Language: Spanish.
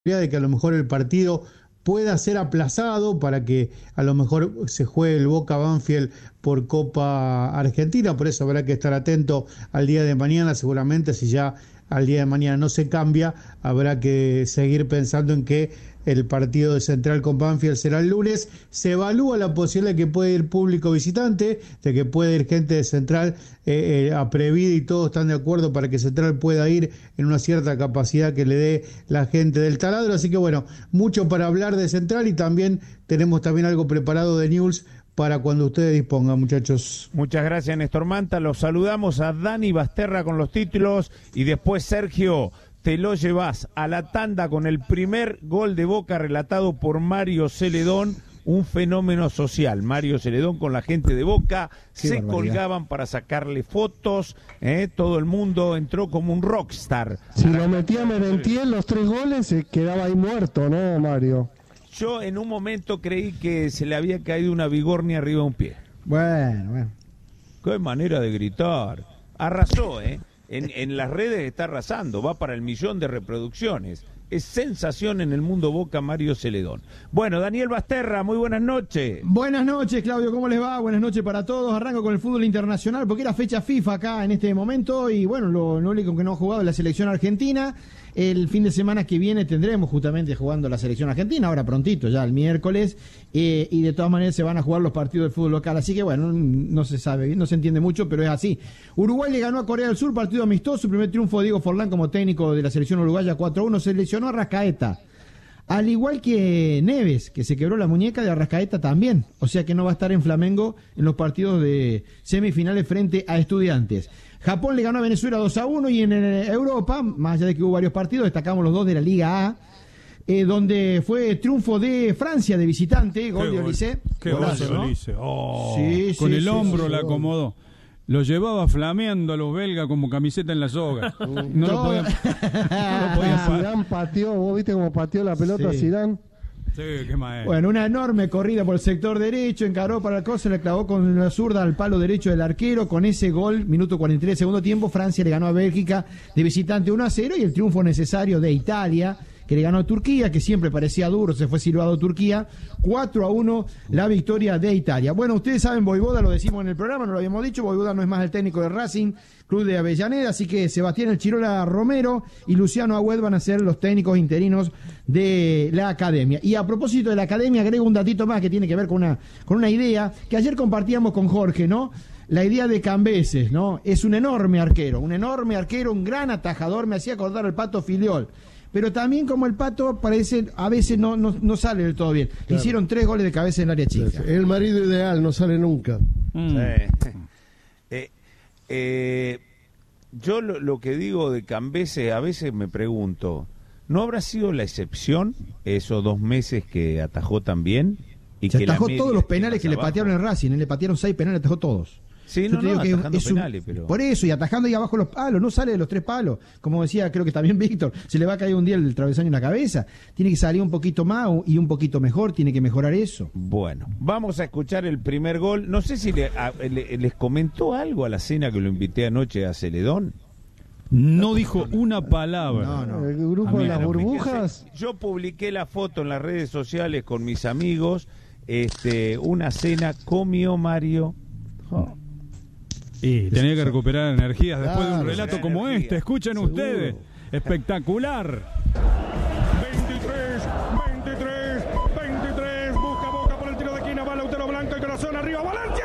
de que a lo mejor el partido pueda ser aplazado para que a lo mejor se juegue el Boca Banfield por Copa Argentina, por eso habrá que estar atento al día de mañana, seguramente si ya al día de mañana no se cambia, habrá que seguir pensando en que el partido de Central con Banfield será el lunes. Se evalúa la posibilidad de que puede ir público visitante, de que puede ir gente de Central a Previde y todos están de acuerdo para que Central pueda ir en una cierta capacidad que le dé la gente del taladro. Así que bueno, mucho para hablar de Central y también tenemos también algo preparado de News para cuando ustedes dispongan, muchachos. Muchas gracias, Néstor Manta. Los saludamos a Dani Basterra con los títulos y después, Sergio, te lo llevas a la tanda con el primer gol de Boca relatado por Mario Celedón, un fenómeno social. Mario Celedón con la gente de Boca, se colgaban para sacarle fotos, todo el mundo entró como un rockstar. Si lo metía Merentiel los 3 goles, se quedaba ahí muerto, ¿no, Mario? Yo en un momento creí que se le había caído una bigornia arriba de un pie. Bueno. Qué manera de gritar. Arrasó, En las redes está arrasando, va para el 1.000.000 de reproducciones. Es sensación en el mundo Boca Mario Celedón. Bueno, Daniel Basterra, muy buenas noches. Buenas noches, Claudio, ¿cómo les va? Buenas noches para todos. Arranco con el fútbol internacional porque era fecha FIFA acá en este momento y bueno, lo único que no ha jugado es la selección argentina. El fin de semana que viene tendremos justamente jugando la selección argentina, ahora prontito, ya el miércoles, y de todas maneras se van a jugar los partidos del fútbol local, así que bueno, no se sabe bien, no se entiende mucho, pero es así. Uruguay le ganó a Corea del Sur, partido amistoso, primer triunfo de Diego Forlán como técnico de la selección uruguaya 4-1, se lesionó a Arrascaeta. Al igual que Neves, que se quebró la muñeca, de Arrascaeta también, o sea que no va a estar en Flamengo en los partidos de semifinales frente a Estudiantes. Japón le ganó a Venezuela 2-1 y en Europa, más allá de que hubo varios partidos, destacamos los 2 de la Liga A, donde fue triunfo de Francia de visitante, gol de Olise. Qué golazo, ¿no? Olise. Oh, sí, con sí, el sí, hombro sí, la acomodó. Lo llevaba flameando a los belgas como camiseta en la soga. No lo podían parar. Zidane pateó, vos viste cómo pateó la pelota Zidane. Sí, qué maestro. Bueno, una enorme corrida por el sector derecho, encaró para el coso, le clavó con la zurda al palo derecho del arquero. Con ese gol, minuto 43 segundo tiempo, Francia le ganó a Bélgica de visitante 1-0 y el triunfo necesario de Italia, que le ganó a Turquía, que siempre parecía duro, se fue silbado Turquía, 4-1 la victoria de Italia. Bueno, ustedes saben, Vojvoda, lo decimos en el programa, no lo habíamos dicho, Vojvoda no es más el técnico de Racing, Club de Avellaneda, así que Sebastián El Chirola Romero y Luciano Agüed van a ser los técnicos interinos de la academia. Y a propósito de la academia, agrego un datito más que tiene que ver con una idea que ayer compartíamos con Jorge, ¿no? La idea de Cambeses, ¿no? Es un enorme arquero, un gran atajador, me hacía acordar al Pato Filiol. Pero también como el Pato parece, a veces no sale del todo bien. Claro. Le hicieron 3 goles de cabeza en el área chica. El marido ideal, no sale nunca. Yo lo que digo de Cambeses, a veces me pregunto, ¿no habrá sido la excepción esos 2 meses que atajó tan bien? Y se que atajó todos los penales que le patearon en Racing, le patearon 6 penales, atajó todos. Sí, atajando penales, pero... Por eso, y atajando ahí abajo los palos, no sale de los 3 palos. Como decía, creo que también Víctor, se le va a caer un día el travesaño en la cabeza. Tiene que salir un poquito más y un poquito mejor, tiene que mejorar eso. Bueno, vamos a escuchar el primer gol. No sé si les comentó algo a la cena que lo invité anoche a Celedón. No dijo una palabra. No. El grupo de las burbujas. Yo publiqué la foto en las redes sociales con mis amigos. Una cena comió Mario. Y tenía que recuperar energías después de un relato como este. Escuchen ustedes. Espectacular. 23. Busca Boca por el tiro de esquina. Va Lautaro Blanco y corazón arriba. ¡Valencia!